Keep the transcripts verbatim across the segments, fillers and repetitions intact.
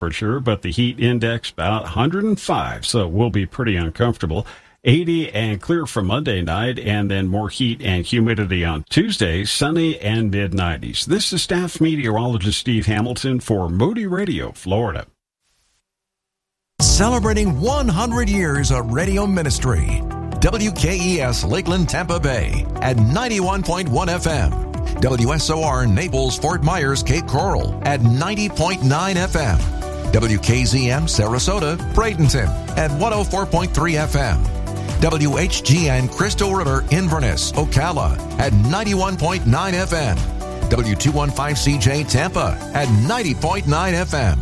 temperature, but the heat index about one hundred five, so we'll be pretty uncomfortable. eighty and clear for Monday night, and then more heat and humidity on Tuesday, sunny and mid nineties. This is staff meteorologist Steve Hamilton for Moody Radio, Florida. Celebrating one hundred years of radio ministry. W K E S Lakeland, Tampa Bay at ninety-one point one F M. W S O R Naples, Fort Myers, Cape Coral at ninety point nine F M. W K Z M Sarasota, Bradenton at one oh four point three F M. W H G N Crystal River, Inverness, Ocala at ninety-one point nine F M. W two fifteen C J Tampa at ninety point nine F M.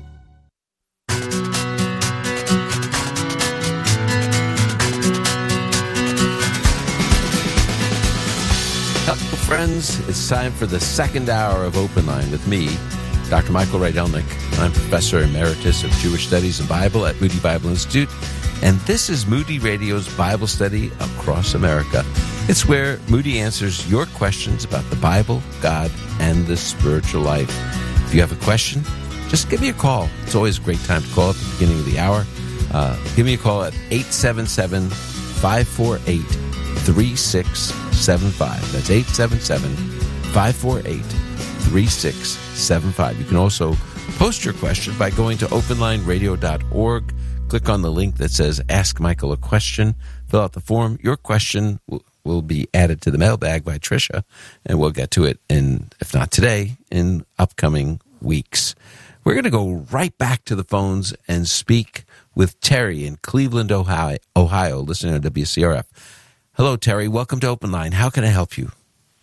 Hello, friends. It's time for the second hour of Open Line with me, Doctor Michael Rydelnik. I'm Professor Emeritus of Jewish Studies and Bible at Moody Bible Institute, and this is Moody Radio's Bible Study Across America. It's where Moody answers your questions about the Bible, God, and the spiritual life. If you have a question, just give me a call. It's always a great time to call at the beginning of the hour. Uh, give me a call at eight seven seven, five four eight, three six seven five. That's eight seven seven, five four eight, three six seven five. You can also post your question by going to open line radio dot org. Click on the link that says Ask Michael a Question. Fill out the form. Your question will, will be added to the mailbag by Tricia, and we'll get to it, in, if not today, in upcoming weeks. We're going to go right back to the phones and speak with Terry in Cleveland, Ohio, Ohio listening to W C R F. Hello, Terry. Welcome to Open Line. How can I help you?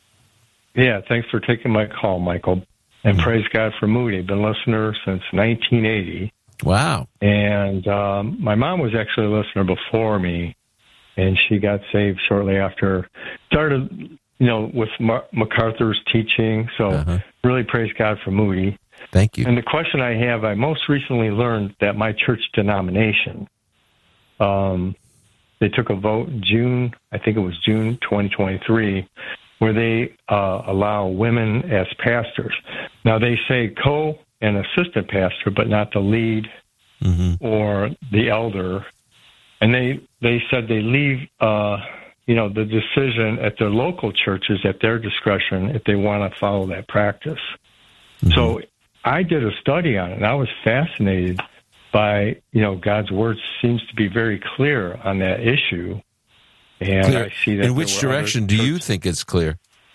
Yeah, thanks for taking my call, Michael. And mm-hmm. praise God for Moody. I've been a listener since nineteen eighty. Wow. And um, my mom was actually a listener before me, and she got saved shortly after. Started, you know, with Mar- MacArthur's teaching. So uh-huh. really praise God for Moody. Thank you. And the question I have, I most recently learned that my church denomination, um, they took a vote in June, I think it was June twenty twenty-three, where they uh, allow women as pastors. Now, they say co and assistant pastor, but not the lead mm-hmm. or the elder. And they, they said they leave, uh, you know, the decision at their local churches at their discretion if they want to follow that practice. Mm-hmm. So I did a study on it, and I was fascinated by, you know, God's word seems to be very clear on that issue. And clear. I see that. In which direction do you think it's clear?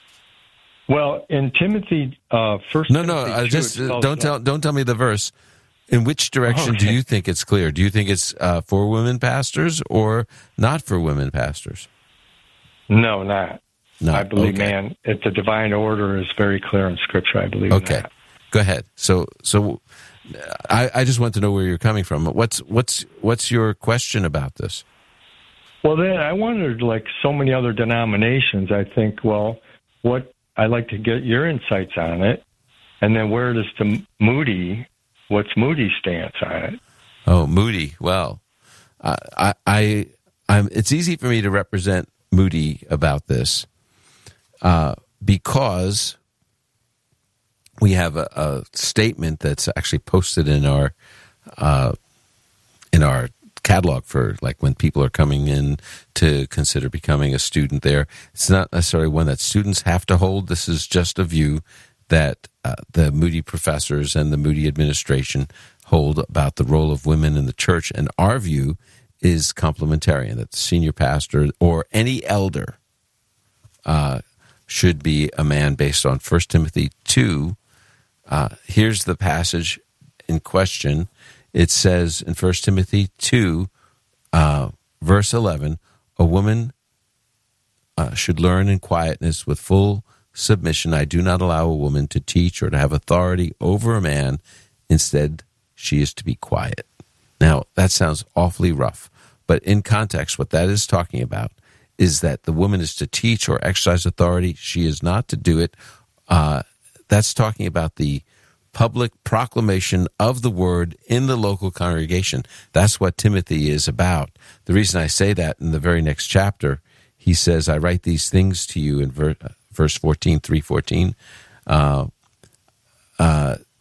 Well, in Timothy, uh, first. No, Timothy no, two, just uh, don't tell. Don't tell me the verse. In which direction okay. do you think it's clear? Do you think it's uh, for women pastors or not for women pastors? No, not. No, I believe, okay. man, it, the divine order is very clear in Scripture. I believe. Okay, in that. Go ahead. So, so I, I just want to know where you're coming from. What's what's what's your question about this? Well, then I wondered, like so many other denominations, I think, well, what I'd like to get your insights on it, and then where does the Moody, what's Moody's stance on it? Oh, Moody. Well, I, I, I'm. It's easy for me to represent Moody about this uh, because we have a, a statement that's actually posted in our uh, in our catalog for like when people are coming in to consider becoming a student there. It's not necessarily one that students have to hold. This is just a view that uh, the Moody professors and the Moody administration hold about the role of women in the church. And our view is complementarian, that the senior pastor or any elder uh, should be a man based on First Timothy two. Uh, here's the passage in question. It says in First Timothy two, uh, verse eleven, a woman uh, should learn in quietness with full submission. I do not allow a woman to teach or to have authority over a man. Instead, she is to be quiet. Now, that sounds awfully rough, but in context, what that is talking about is that the woman is to teach or exercise authority. She is not to do it. Uh, that's talking about the public proclamation of the word in the local congregation. That's what Timothy is about. The reason I say that, in the very next chapter, he says, I write these things to you in ver- verse fourteen, three fourteen. Uh, uh,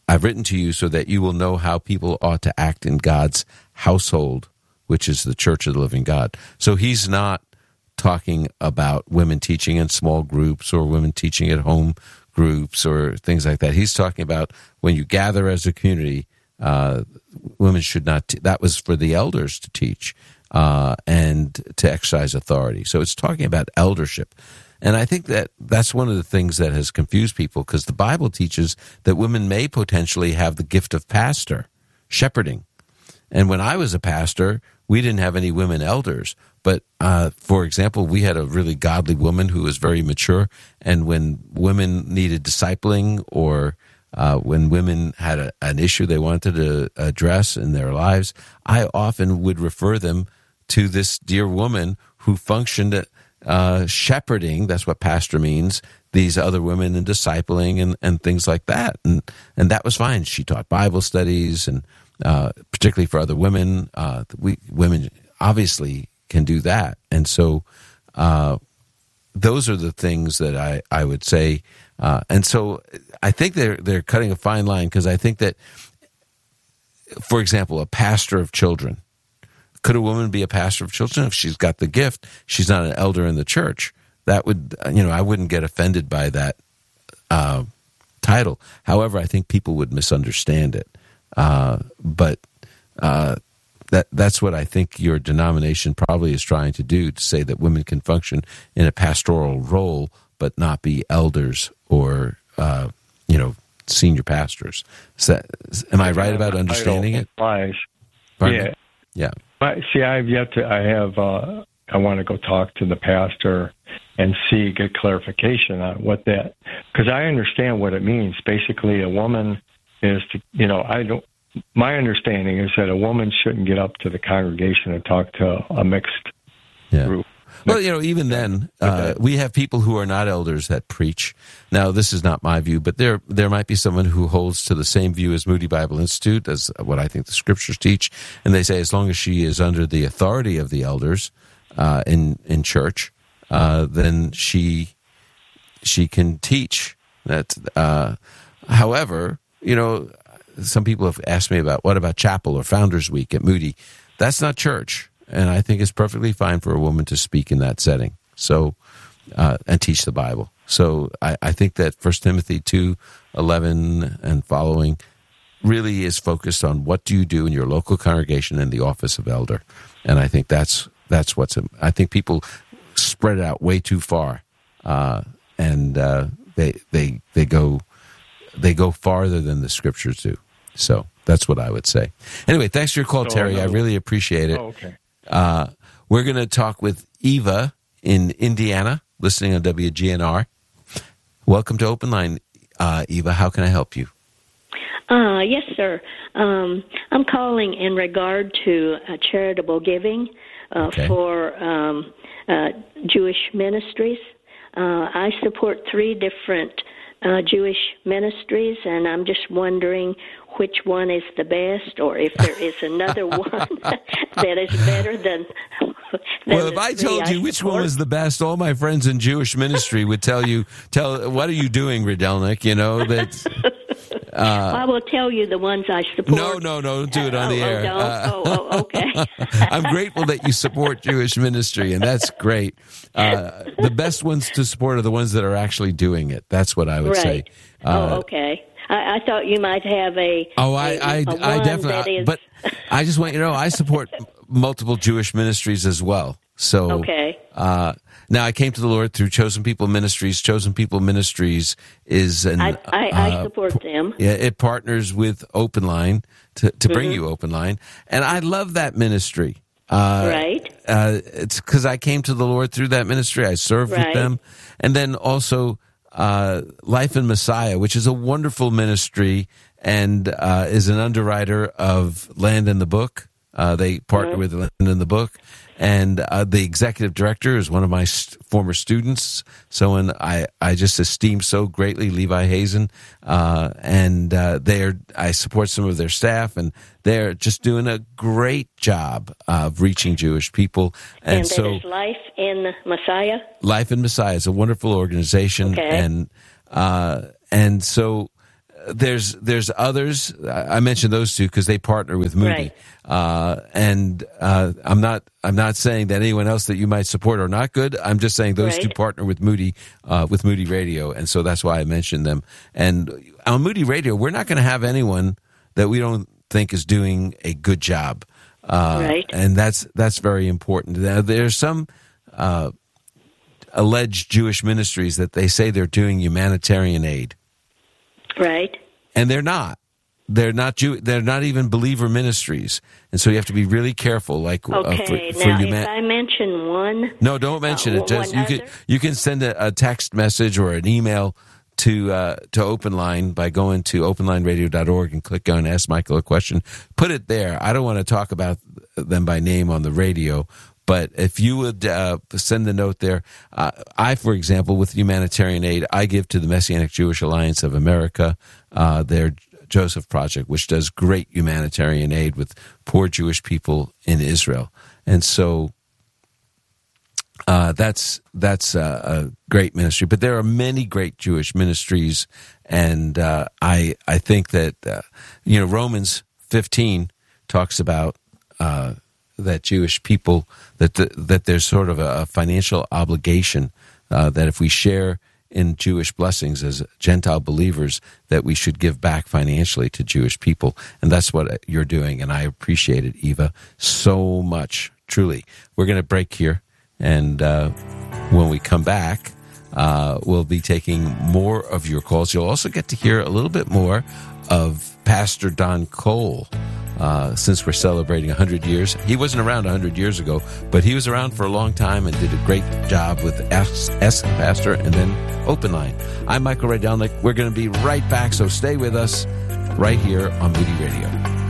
I've written to you so that you will know how people ought to act in God's household, which is the church of the living God. So he's not talking about women teaching in small groups or women teaching at home groups or things like that. He's talking about when you gather as a community, uh, women should not, te- that was for the elders to teach uh, and to exercise authority. So it's talking about eldership. And I think that that's one of the things that has confused people, because the Bible teaches that women may potentially have the gift of pastor, shepherding. And when I was a pastor, we didn't have any women elders. But, uh, for example, we had a really godly woman who was very mature. And when women needed discipling or uh, when women had a, an issue they wanted to address in their lives, I often would refer them to this dear woman who functioned uh, shepherding, that's what pastor means, these other women and discipling and, and things like that. And, and that was fine. She taught Bible studies and uh, particularly for other women. Uh, we women obviously can do that. And so uh, those are the things that I, I would say. Uh, and so I think they're, they're cutting a fine line, because I think that, for example, a pastor of children, could a woman be a pastor of children if she's got the gift? She's not an elder in the church. That would, you know, I wouldn't get offended by that uh, title. However, I think people would misunderstand it. Uh, but uh, that that's what I think your denomination probably is trying to do, to say that women can function in a pastoral role but not be elders or, uh, you know, senior pastors. Is that, am I right about understanding it? Applies. Pardon Yeah. me? Yeah. But see, I've yet to, I have, uh, I want to go talk to the pastor and see, get clarification on what that, because I understand what it means. Basically, a woman is to, you know, I don't, my understanding is that a woman shouldn't get up to the congregation and talk to a mixed Yeah. group. Well, you know, even then, uh, we have people who are not elders that preach. Now, this is not my view, but there there might be someone who holds to the same view as Moody Bible Institute, as what I think the scriptures teach, and they say as long as she is under the authority of the elders uh, in in church, uh, then she she can teach. That, uh, however, you know, some people have asked me about what about chapel or Founders Week at Moody. That's not church. And I think it's perfectly fine for a woman to speak in that setting, so uh, and teach the Bible. So I, I think that First Timothy two eleven and following really is focused on what do you do in your local congregation in the office of elder, and I think that's that's what's. I think people spread it out way too far, uh, and uh, they they they go they go farther than the scriptures do. So that's what I would say. Anyway, thanks for your call, So, Terry. no. I really appreciate it. Oh, okay. Uh, we're going to talk with Eva in Indiana, listening on W G N R. Welcome to Open Line, uh, Eva. How can I help you? Uh, yes, sir. Um, I'm calling in regard to uh, charitable giving uh, Okay. for um, uh, Jewish ministries. Uh, I support three different uh, Jewish ministries, and I'm just wondering which one is the best, or if there is another one that is better than. than Well, the if I three told you which one support. was the best, all my friends in Jewish ministry would tell you, "Tell what are you doing, Ridelnik?" You know that. Well, I will tell you the ones I support. No, no, no! Don't do it on oh, the oh, air. don't? Uh, oh, oh, okay. I'm grateful that you support Jewish ministry, and that's great. Uh, the best ones to support are the ones that are actually doing it. That's what I would Right. say. oh, Uh, okay. I, I thought you might have a. Oh, I, a, I, a I one that definitely. is- But I just want you to know, I support multiple Jewish ministries as well. So, Okay. Uh, now I came to the Lord through Chosen People Ministries. Chosen People Ministries is an. I, I, I uh, support them. Yeah, it partners with Open Line to, to bring Mm-hmm. you Open Line, and I love that ministry. Uh, Right. Uh, it's because I came to the Lord through that ministry. I served with Right. them, and then also uh, Life in Messiah, which is a wonderful ministry and uh, is an underwriter of Land in the Book. Uh, they partner Mm-hmm. with Land in the Book. And uh, the executive director is one of my st- former students, someone I, I just esteem so greatly, Levi Hazen. Uh, and uh, they're I support some of their staff, and they're just doing a great job of reaching Jewish people. And, And, so, that is Life in Messiah. Life in Messiah is a wonderful organization, Okay. and uh, and so there's there's others. I mentioned those two because they partner with Moody, Right. uh, and uh, I'm not I'm not saying that anyone else that you might support are not good. I'm just saying those Right. two partner with Moody uh, with Moody Radio, and so that's why I mentioned them. And on Moody Radio, we're not going to have anyone that we don't think is doing a good job, uh, Right. and that's that's very important. Now, there's some. Uh, alleged Jewish ministries that they say they're doing humanitarian aid. Right. And they're not. They're not Jew. They're not even believer ministries, and so you have to be really careful. Like, Okay. uh, for, for now, human- if I mention one, no, don't mention uh, it. Just one you can other? you can send a, a text message or an email to uh, to OpenLine by going to open line radio dot org and click on Ask Michael a Question. Put it there. I don't want to talk about them by name on the radio. But if you would uh, send the note there, uh, I, for example, with humanitarian aid, I give to the Messianic Jewish Alliance of America, uh, their Joseph Project, which does great humanitarian aid with poor Jewish people in Israel. And so uh, that's that's a, a great ministry. But there are many great Jewish ministries, and uh, I I think that uh, you know Romans fifteen talks about. Uh, that Jewish people, that the, that there's sort of a financial obligation uh, that if we share in Jewish blessings as Gentile believers, that we should give back financially to Jewish people. And that's what you're doing, and I appreciate it, Eva, so much, truly. We're going to break here, and uh, when we come back, uh, we'll be taking more of your calls. You'll also get to hear a little bit more of Pastor Don Cole. Uh, since we're celebrating one hundred years. He wasn't around one hundred years ago, but he was around for a long time and did a great job with Ask, Ask Pastor and then Open Line. I'm Michael Rydelnik. We're going to be right back, so stay with us right here on Moody Radio.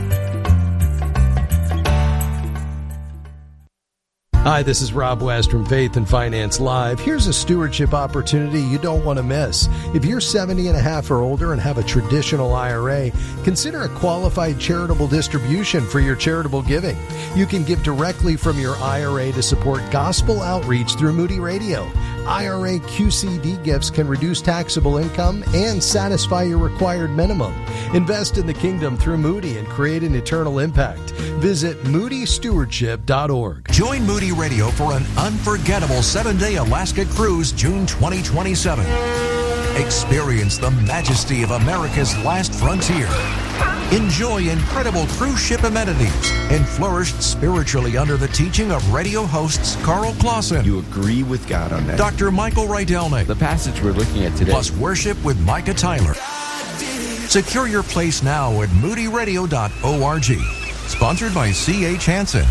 Hi, this is Rob West from Faith and Finance Live. Here's a stewardship opportunity you don't want to miss. If you're seventy and a half or older and have a traditional I R A, consider a qualified charitable distribution for your charitable giving. You can give directly from your I R A to support gospel outreach through Moody Radio. I R A Q C D gifts can reduce taxable income and satisfy your required minimum. Invest in the kingdom through Moody and create an eternal impact. Visit moody stewardship dot org. Join Moody Radio for an unforgettable seven-day Alaska cruise June twenty twenty-seven. Experience the majesty of America's last frontier. Enjoy incredible cruise ship amenities and flourish spiritually under the teaching of radio hosts Carl Clausen, You agree with God on that? Doctor Michael Rydelnik, The passage we're looking at today. plus worship with Micah Tyler. Secure your place now at moody radio dot org. Sponsored by C H Hansen.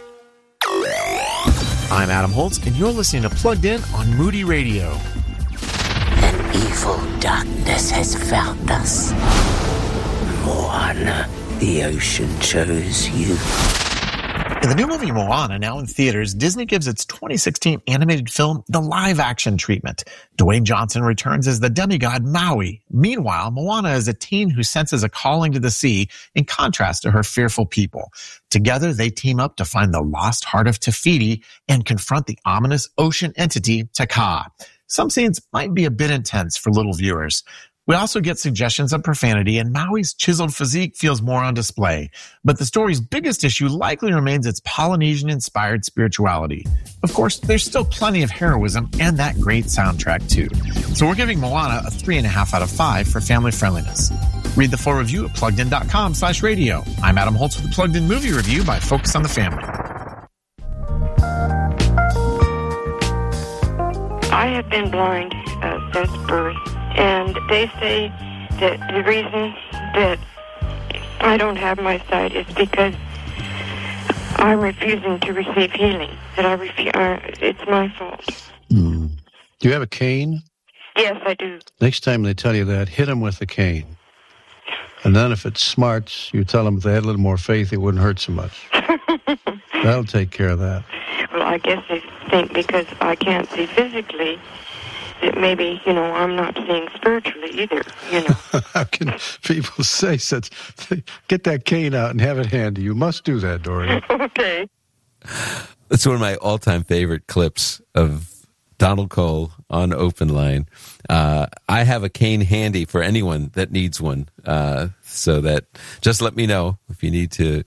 I'm Adam Holtz, and you're listening to Plugged In on Moody Radio. An evil darkness has found us. Moana, the ocean chose you. In the new movie Moana, now in theaters, Disney gives its twenty sixteen animated film the live-action treatment. Dwayne Johnson returns as the demigod Maui. Meanwhile, Moana is a teen who senses a calling to the sea in contrast to her fearful people. Together, they team up to find the lost heart of Te Fiti and confront the ominous ocean entity Taka. Some scenes might be a bit intense for little viewers. We also get suggestions of profanity, and Maui's chiseled physique feels more on display. But the story's biggest issue likely remains its Polynesian-inspired spirituality. Of course, there's still plenty of heroism and that great soundtrack, too. So we're giving Moana a three point five out of five for family friendliness. Read the full review at pluggedin.com slash radio. I'm Adam Holtz with the Plugged In Movie Review by Focus on the Family. I have been blind uh, since birth. And they say that the reason that I don't have my sight is because I'm refusing to receive healing. That I refu- uh, it's my fault. Mm. Do you have a cane? Yes, I do. Next time they tell you that, hit them with the cane. And then if it smarts, you tell them if they had a little more faith, it wouldn't hurt so much. That'll take care of that. Well, I guess they think because I can't see physically, that maybe, you know, I'm not seeing spiritually either, you know. How can people say such? Get that cane out and have it handy. You must do that, Dory. Okay. It's one of my all-time favorite clips of Donald Cole on Open Line. Uh, I have a cane handy for anyone that needs one. Uh, so that just let me know if you need to.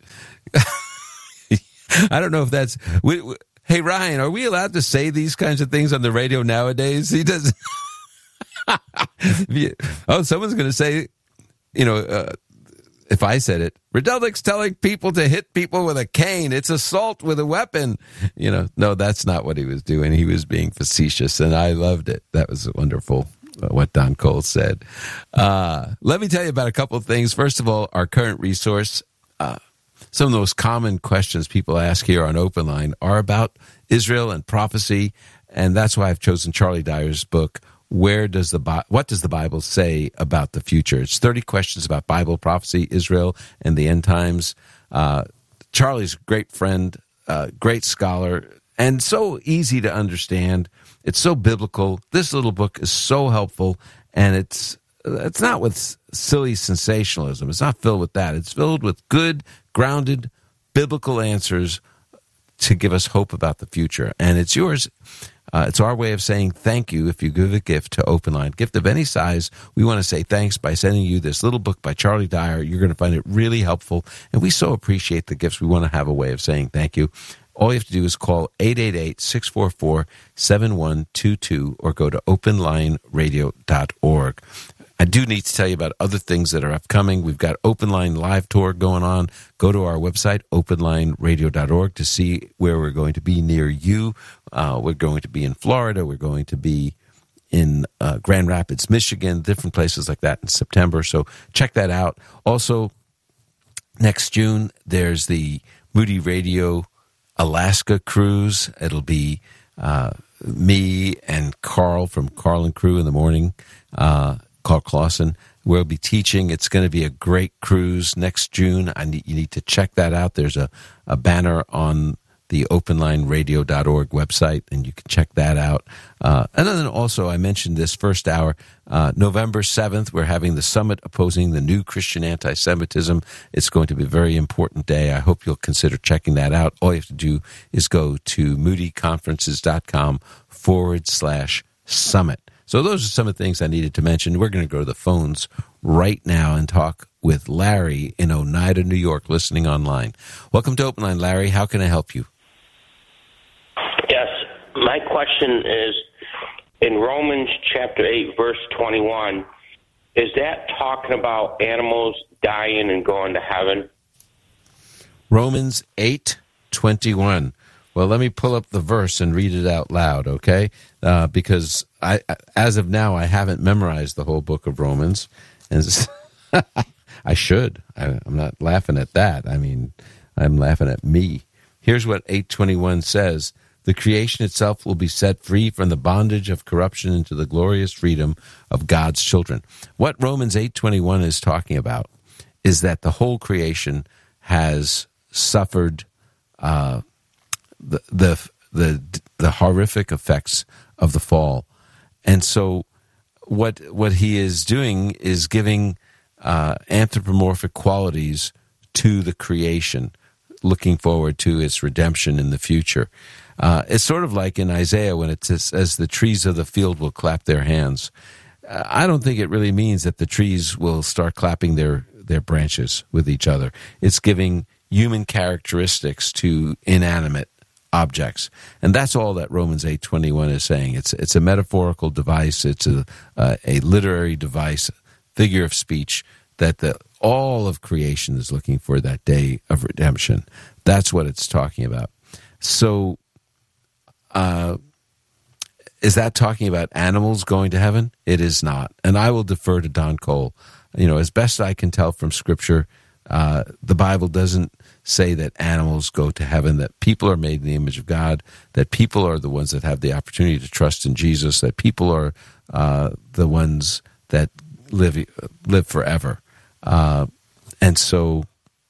I don't know if that's. We, we, hey, Ryan, are we allowed to say these kinds of things on the radio nowadays? He does. Oh, someone's going to say, you know, uh, if I said it, Rydelnik's telling people to hit people with a cane. It's assault with a weapon. You know, no, that's not what he was doing. He was being facetious, and I loved it. That was wonderful, uh, what Don Cole said. Uh, let me tell you about a couple of things. First of all, our current resource, uh, some of the most common questions people ask here on Open Line are about Israel and prophecy, and that's why I've chosen Charlie Dyer's book, Where does the Bi- What does the Bible say about the future? It's thirty questions about Bible, prophecy, Israel, and the end times. Uh, Charlie's a great friend, uh, great scholar, and so easy to understand. It's so biblical. This little book is so helpful, and it's it's not with silly sensationalism. It's not filled with that. It's filled with good, grounded, biblical answers to give us hope about the future. And it's yours. Uh, it's our way of saying thank you if you give a gift to Open Line. Gift of any size, we want to say thanks by sending you this little book by Charlie Dyer. You're going to find it really helpful, and we so appreciate the gifts. We want to have a way of saying thank you. All you have to do is call eight eight eight, six four four, seven one two two or go to open line radio dot org. I do need to tell you about other things that are upcoming. We've got Open Line Live Tour going on. Go to our website, open line radio dot org, to see where we're going to be near you. Uh, we're going to be in Florida. We're going to be in uh, Grand Rapids, Michigan, different places like that in September. So check that out. Also, next June, there's the Moody Radio Alaska cruise. It'll be uh, me and Carl from Carl and Crew in the morning. Uh Carl Clausen. We'll be teaching. It's going to be a great cruise next June. I need, you need to check that out. There's a, a banner on the open line radio dot org website, and you can check that out. Uh, and then also, I mentioned this first hour, uh, November seventh, we're having the summit opposing the new Christian anti-Semitism. It's going to be a very important day. I hope you'll consider checking that out. All you have to do is go to moody conferences dot com forward slash summit. So those are some of the things I needed to mention. We're going to go to the phones right now and talk with Larry in Oneida, New York, listening online. Welcome to Open Line, Larry. How can I help you? Yes. My question is, in Romans chapter eight, verse twenty-one, is that talking about animals dying and going to heaven? Romans eight twenty-one. Well, let me pull up the verse and read it out loud, okay? Uh, because I, as of now, I haven't memorized the whole book of Romans, and I should. I, I'm not laughing at that. I mean, I'm laughing at me. Here's what eight twenty-one says: the creation itself will be set free from the bondage of corruption into the glorious freedom of God's children. What Romans eight twenty-one is talking about is that the whole creation has suffered uh, the the the the horrific effects of the fall, and so what what he is doing is giving uh, anthropomorphic qualities to the creation, looking forward to its redemption in the future. Uh, it's sort of like in Isaiah when it says, the trees of the field will clap their hands. Uh, I don't think it really means that the trees will start clapping their, their branches with each other. It's giving human characteristics to inanimate objects. And that's all that Romans eight twenty-one is saying. It's it's a metaphorical device. It's a, uh, a literary device, figure of speech, that the all of creation is looking for that day of redemption. That's what it's talking about. So, uh, is that talking about animals going to heaven? It is not. And I will defer to Don Cole. You know, as best I can tell from Scripture, uh, the Bible doesn't say that animals go to heaven, that people are made in the image of God, that people are the ones that have the opportunity to trust in Jesus, that people are uh, the ones that live live forever. Uh, and so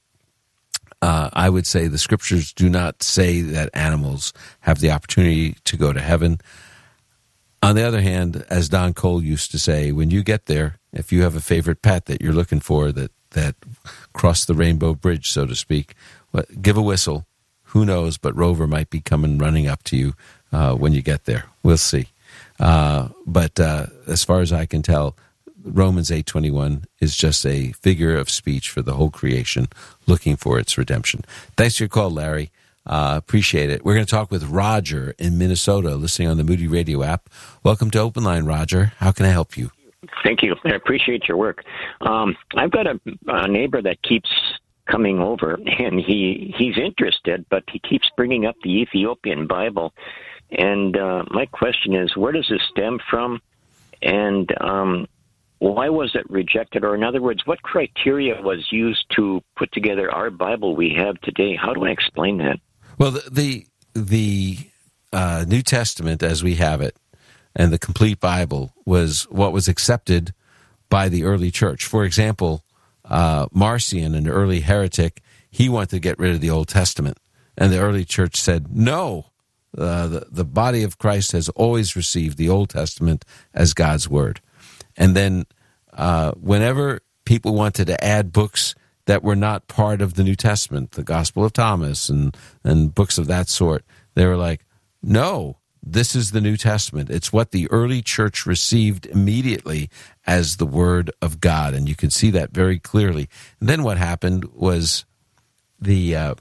uh, I would say the Scriptures do not say that animals have the opportunity to go to heaven. On the other hand, as Don Cole used to say, when you get there, if you have a favorite pet that you're looking for that, that crossed the rainbow bridge, so to speak, give a whistle. Who knows, but Rover might be coming running up to you uh, when you get there. We'll see. Uh, but uh, as far as I can tell, Romans eight twenty-one is just a figure of speech for the whole creation looking for its redemption. Thanks for your call, Larry. Uh, appreciate it. We're going to talk with Roger in Minnesota, listening on the Moody Radio app. Welcome to Open Line, Roger. How can I help you? Thank you. I appreciate your work. Um, I've got a, a neighbor that keeps coming over, and he, he's interested, but he keeps bringing up the Ethiopian Bible. And uh, my question is, where does this stem from? And um, why was it rejected? Or in other words, what criteria was used to put together our Bible we have today? How do I explain that? Well, the the, the uh, New Testament, as we have it, and the complete Bible was what was accepted by the early church. For example, uh, Marcion, an early heretic, he wanted to get rid of the Old Testament. And the early church said, no, uh, the, the body of Christ has always received the Old Testament as God's word. And then uh, whenever people wanted to add books that were not part of the New Testament, the Gospel of Thomas and, and books of that sort, they were like, no, this is the New Testament. It's what the early church received immediately as the Word of God, and you can see that very clearly. And then what happened was the uh,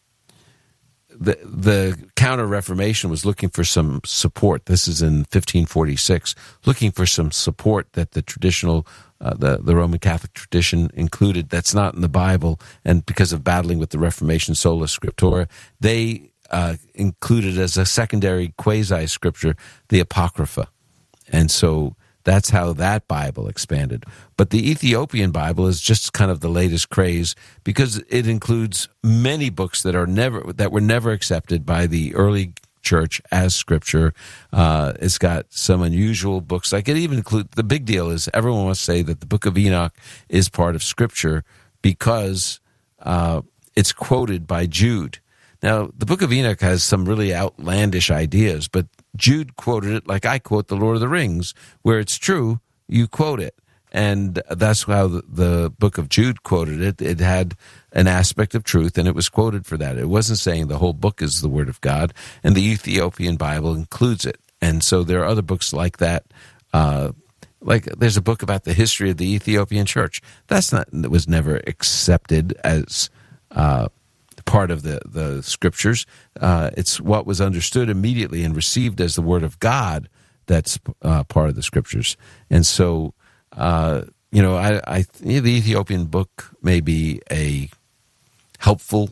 the the Counter-Reformation was looking for some support. This is in fifteen forty-six, looking for some support that the traditional, uh, the the Roman Catholic tradition included. That's not in the Bible, and because of battling with the Reformation, sola scriptura, they Uh, included as a secondary quasi-scripture, the Apocrypha. And so that's how that Bible expanded. But the Ethiopian Bible is just kind of the latest craze because it includes many books that are never that were never accepted by the early church as scripture. Uh, it's got some unusual books. Like it even include the big deal is everyone wants to say that the Book of Enoch is part of scripture because uh, it's quoted by Jude. Now, the Book of Enoch has some really outlandish ideas, but Jude quoted it like I quote The Lord of the Rings, where it's true, you quote it. And that's how the, the Book of Jude quoted it. It had an aspect of truth, and it was quoted for that. It wasn't saying the whole book is the Word of God, and the Ethiopian Bible includes it. And so there are other books like that. Uh, like there's a book about the history of the Ethiopian church. That's not, that was never accepted as uh part of the, the scriptures. Uh, it's what was understood immediately and received as the word of God that's uh, part of the scriptures. And so, uh, you know, I, I the Ethiopian book may be a helpful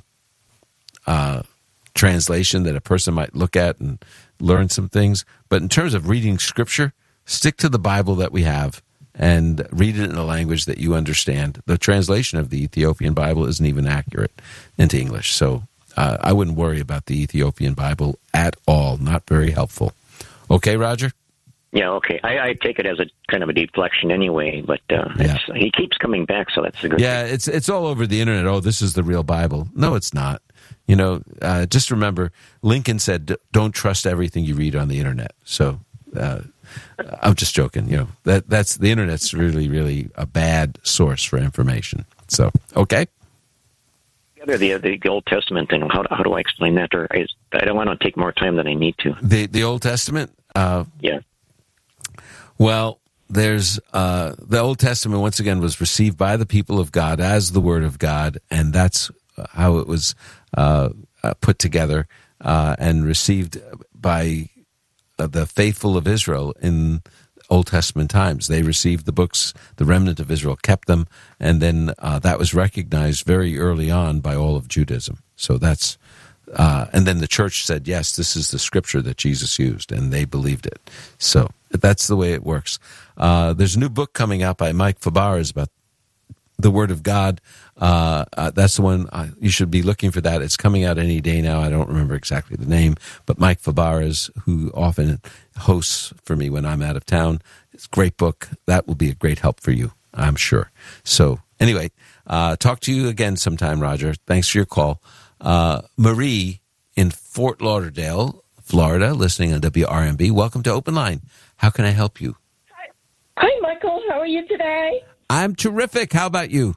uh, translation that a person might look at and learn some things. But in terms of reading scripture, stick to the Bible that we have and read it in a language that you understand. The translation of the Ethiopian Bible isn't even accurate into English. So uh, I wouldn't worry about the Ethiopian Bible at all. Not very helpful. Okay, Roger? Yeah, okay. I, I take it as a kind of a deflection anyway, but uh, yeah. it's, he keeps coming back, so that's a good Yeah, thing. it's it's all over the internet. Oh, this is the real Bible. No, it's not. You know, uh, just remember, Lincoln said, don't trust everything you read on the internet. So uh, I'm just joking. You know, that that's the internet's really, really a bad source for information. So, okay. The, the, the Old Testament, and how, how do I explain that? Or I, I don't want to take more time than I need to. The the Old Testament? Uh, yeah. Well, there's uh, the Old Testament, once again, was received by the people of God as the Word of God, and that's how it was uh, uh, put together uh, and received by uh, the faithful of Israel in Old Testament times. They received the books, the remnant of Israel kept them, and then uh, that was recognized very early on by all of Judaism. So that's, uh, and then the church said, yes, this is the scripture that Jesus used, and they believed it. So that's the way it works. Uh, there's a new book coming out by Mike Fabarez about the Word of God. Uh, uh, that's the one uh, you should be looking for. That it's coming out any day now. I don't remember exactly the name, but Mike Fabarez, who often hosts for me when I'm out of town, it's a great book. That will be a great help for you, I'm sure. So anyway, uh, talk to you again sometime, Roger. Thanks for your call. Uh, Marie in Fort Lauderdale, Florida, listening on W R M B. Welcome to Open Line. How can I help you? Hi, Hi Michael. How are you today? I'm terrific. How about you?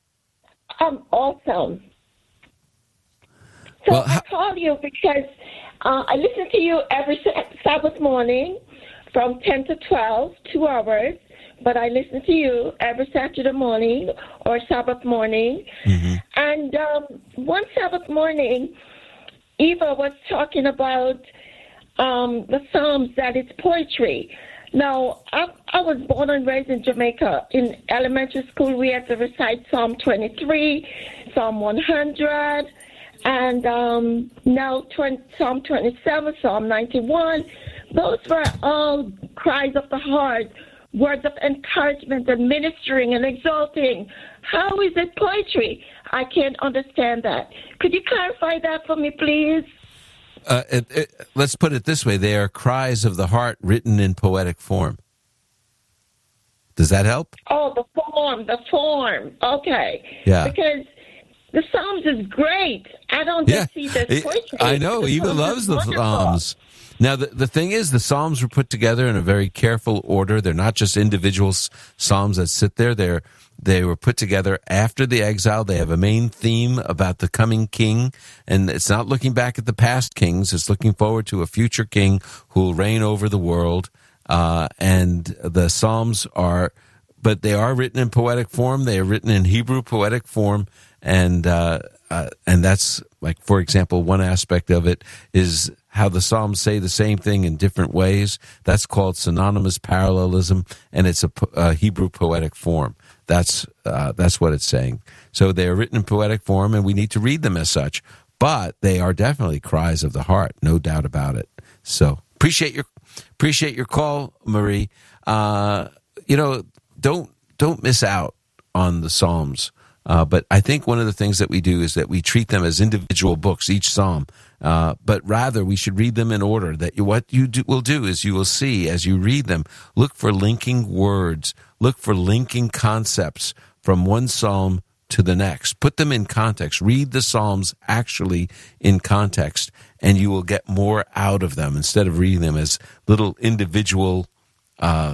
I'm awesome. So well, I called you because Uh, I listen to you every Sabbath morning from ten to twelve, two hours. But I listen to you every Saturday morning or Sabbath morning. Mm-hmm. And um, one Sabbath morning, Eva was talking about um, the Psalms, that it's poetry. Now, I, I was born and raised in Jamaica. In elementary school, we had to recite Psalm twenty-three, Psalm one hundred, and um, now twenty, Psalm twenty-seven, Psalm ninety-one. Those were all cries of the heart, words of encouragement and ministering and exalting. How is it poetry? I can't understand that. Could you clarify that for me, please? Uh, it, it, let's put it this way. They are cries of the heart written in poetic form. Does that help? Oh, the form, the form. Okay. Yeah. Because the Psalms is great. I don't just yeah. see this poetry. I know. The Eva Psalms loves the wonderful. Psalms. Now, the, the thing is, the Psalms were put together in a very careful order. They're not just individual Psalms that sit there. They're, they were put together after the exile. They have a main theme about the coming king, and it's not looking back at the past kings. It's looking forward to a future king who will reign over the world. Uh, and the Psalms are, but they are written in poetic form. They are written in Hebrew poetic form, and uh, uh, and that's, like, for example, one aspect of it is how the Psalms say the same thing in different ways. That's called synonymous parallelism, and it's a, a Hebrew poetic form. That's uh, that's what it's saying. So they are written in poetic form, and we need to read them as such. But they are definitely cries of the heart, no doubt about it. So appreciate your appreciate your call, Marie. Uh, you know, don't don't miss out on the Psalms. Uh, but I think one of the things that we do is that we treat them as individual books, each psalm. Uh, but rather, we should read them in order. That you, what you do, will do is you will see, as you read them, look for linking words, look for linking concepts from one psalm to the next. Put them in context. Read the psalms actually in context, and you will get more out of them instead of reading them as little individual uh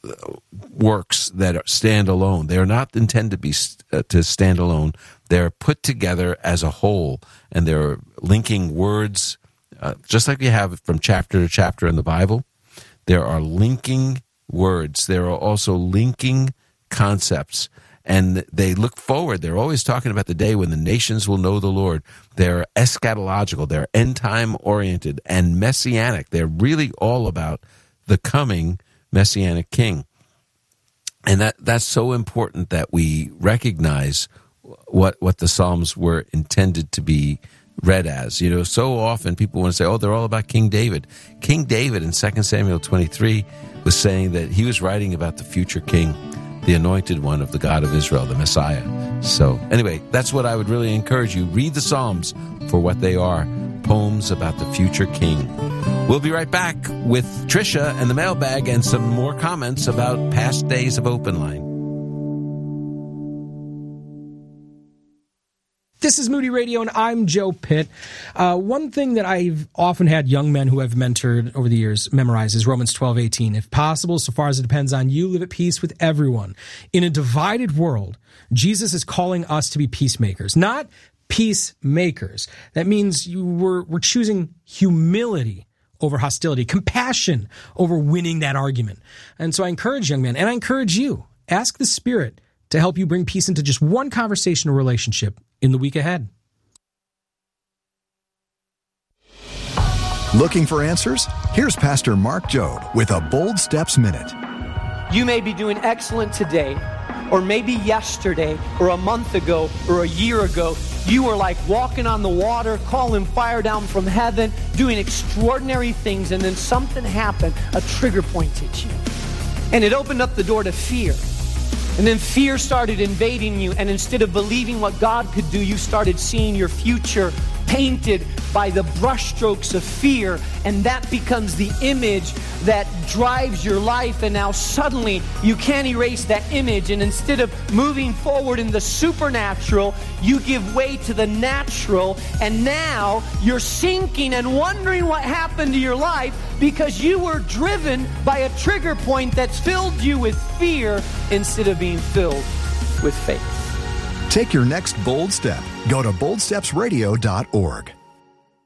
works that stand alone. They are not intended to be uh, to stand alone. They're put together as a whole, and they're linking words, uh, just like you have from chapter to chapter in the Bible. There are linking words. There are also linking concepts, and they look forward. They're always talking about the day when the nations will know the Lord. They're eschatological. They're end-time oriented and messianic. They're really all about the coming Messianic king. And that that's so important that we recognize what what the Psalms were intended to be read as. You know, so often people want to say, oh, they're all about King David. King David in Second Samuel twenty-three was saying that he was writing about the future king, the anointed one of the God of Israel, the Messiah. So anyway, that's what I would really encourage you. Read the Psalms for what they are, poems about the future king. We'll be right back with Tricia and the mailbag and some more comments about past days of Open Line. This is Moody Radio, and I'm Joe Pitt. Uh, one thing that I've often had young men who I've mentored over the years memorize is Romans twelve eighteen. If possible, so far as it depends on you, live at peace with everyone. In a divided world, Jesus is calling us to be peacemakers, not peacemakers. That means you were, we're choosing humility over hostility, compassion over winning that argument. And so I encourage young men, and I encourage you, ask the Spirit to help you bring peace into just one conversation or relationship in the week ahead. Looking for answers? Here's Pastor Mark Jobe with a Bold Steps Minute. You may be doing excellent today, or maybe yesterday, or a month ago, or a year ago. You were like walking on the water, calling fire down from heaven, doing extraordinary things, and then something happened. A trigger point hit you. And it opened up the door to fear. And then fear started invading you, and instead of believing what God could do, you started seeing your future painted by the brushstrokes of fear, and that becomes the image that drives your life. And now suddenly you can't erase that image, and instead of moving forward in the supernatural, you give way to the natural, and now you're sinking and wondering what happened to your life because you were driven by a trigger point that's filled you with fear instead of being filled with faith. Take your next bold step. Go to bold steps radio dot org.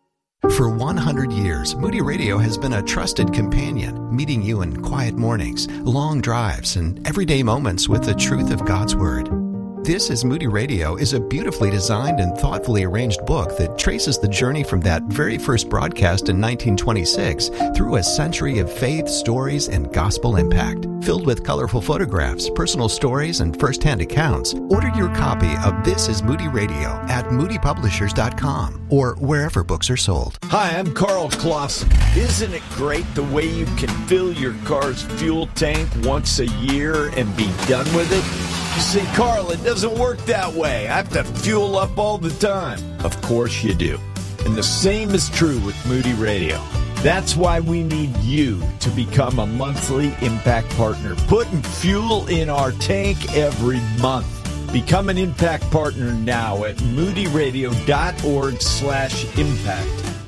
For one hundred years, Moody Radio has been a trusted companion, meeting you in quiet mornings, long drives, and everyday moments with the truth of God's Word. This is Moody Radio is a beautifully designed and thoughtfully arranged book that traces the journey from that very first broadcast in nineteen twenty-six through a century of faith, stories, and gospel impact. Filled with colorful photographs, personal stories, and first-hand accounts, order your copy of This is Moody Radio at moody publishers dot com or wherever books are sold. Hi, I'm Carl Clausen. Isn't it great the way you can fill your car's fuel tank once a year and be done with it? You see, Carl, it doesn't work that way. I have to fuel up all the time. Of course you do. And the same is true with Moody Radio. That's why we need you to become a monthly Impact Partner, putting fuel in our tank every month. Become an Impact Partner now at moody radio dot org slash impact.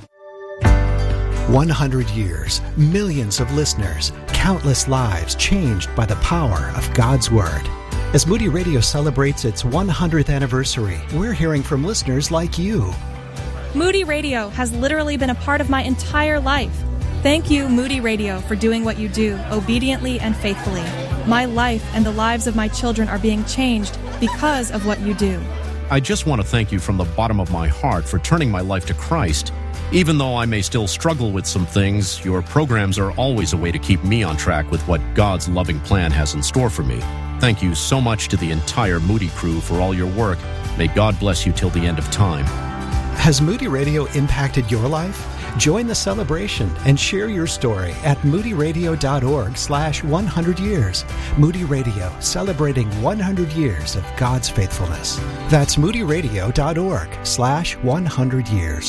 one hundred years, millions of listeners, countless lives changed by the power of God's Word. As Moody Radio celebrates its one hundredth anniversary, we're hearing from listeners like you. Moody Radio has literally been a part of my entire life. Thank you, Moody Radio, for doing what you do, obediently and faithfully. My life and the lives of my children are being changed because of what you do. I just want to thank you from the bottom of my heart for turning my life to Christ. Even though I may still struggle with some things, your programs are always a way to keep me on track with what God's loving plan has in store for me. Thank you so much to the entire Moody crew for all your work. May God bless you till the end of time. Has Moody Radio impacted your life? Join the celebration and share your story at moody radio dot org slash one hundred years. Moody Radio, celebrating one hundred years of God's faithfulness. That's moody radio dot org slash one hundred years.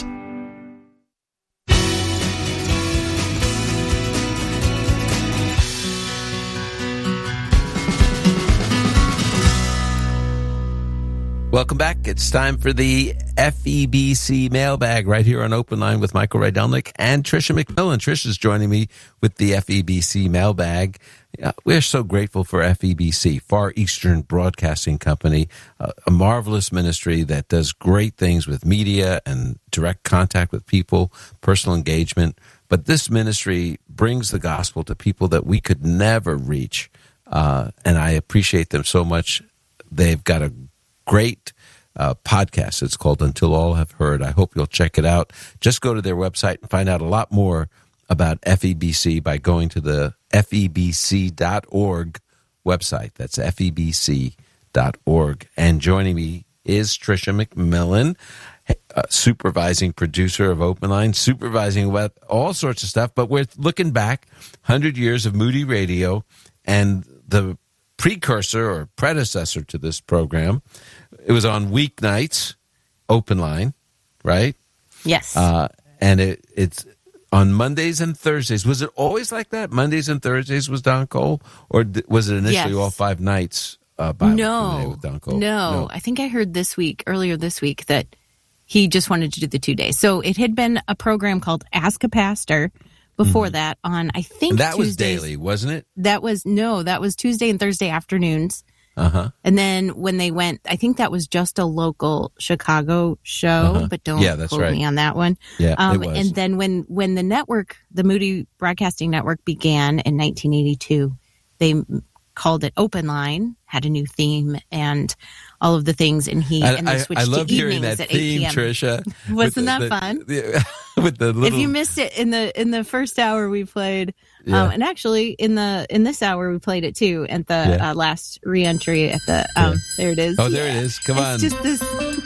Welcome back. It's time for the F E B C mailbag right here on Open Line with Michael Rydelnik and Tricia McMillan. Trisha's joining me with the F E B C mailbag. Uh, we're so grateful for F E B C, Far Eastern Broadcasting Company, uh, a marvelous ministry that does great things with media and direct contact with people, personal engagement. But this ministry brings the gospel to people that we could never reach, uh, and I appreciate them so much. They've got a great uh, podcast. It's called Until All Have Heard. I hope you'll check it out. Just go to their website and find out a lot more about F E B C by going to the F E B C dot org website. That's F E B C dot org. And joining me is Tricia McMillan, uh, supervising producer of Open Line, supervising about all sorts of stuff. But we're looking back one hundred years of Moody Radio and the precursor or predecessor to this program. It was on weeknights, Open Line, right? Yes. Uh, and it, it's on Mondays and Thursdays. Was it always like that? Mondays and Thursdays was Don Cole? Or was it initially Yes. all five nights uh, Bible no, Q and A with Don Cole? No, no. I think I heard this week, earlier this week, that he just wanted to do the two days. So it had been a program called Ask a Pastor before Mm-hmm. that on, I think, And that was Tuesdays. daily, wasn't it? That was, no, that was Tuesday and Thursday afternoons. Uh-huh. And then when they went, I think that was just a local Chicago show, Uh-huh. but don't Yeah, that's quote right. me on that one. Yeah, um, it was. And then when, when the network, the Moody Broadcasting Network began in nineteen eighty-two, they m- called it Open Line, had a new theme and all of the things. And he, I, and they I, switched I love to hearing evenings that at eight theme, p.m. Tricia. Wasn't With the- that the- fun? the- with the little... If you missed it in the in the first hour, we played, Yeah. um, and actually in the in this hour we played it too at the Yeah. uh, last reentry at the. Um, Yeah. There it is. Oh, there it is. Come on. It's just this.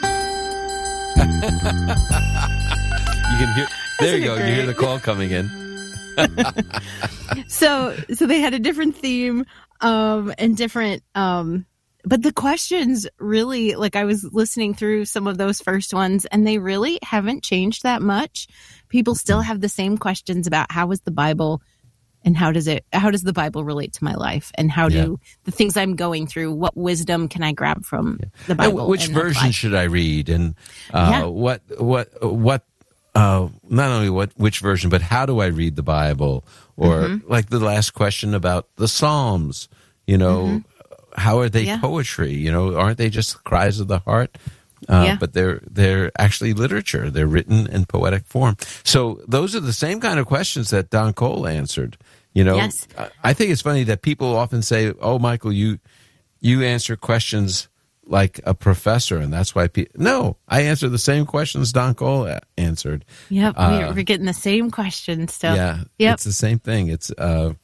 You can hear... There you Isn't go. it You hear great? the call coming in. so so they had a different theme, um, and different. Um, but the questions really, like I was listening through some of those first ones, and they really haven't changed that much. People still have the same questions about how is the Bible, and how does it, how does the Bible relate to my life, and how Yeah. do the things I'm going through, what wisdom can I grab from the And Bible? which and version apply? should I read? And uh, Yeah. what what what? Uh, not only what which version, but how do I read the Bible? Or Mhm. like the last question about the Psalms. You know, how are they Yeah. poetry? You know, aren't they just cries of the heart? Uh, Yeah. But they're they're actually literature. They're written in poetic form. So those are the same kind of questions that Don Cole answered. You know, Yes. I, I think it's funny that people often say, "Oh, Michael, you you answer questions like a professor," and that's why people. No, I answer the same questions Don Cole a- answered. Yep, Uh, we're, we're getting the same questions still. Yeah, Yep. it's the same thing. It's uh,